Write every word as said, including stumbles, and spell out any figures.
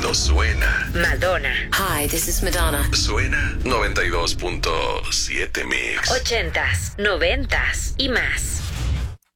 cuando suena. Madonna. Hi, this is Madonna. Suena noventa y dos punto siete Mix. Ochentas, noventas y más.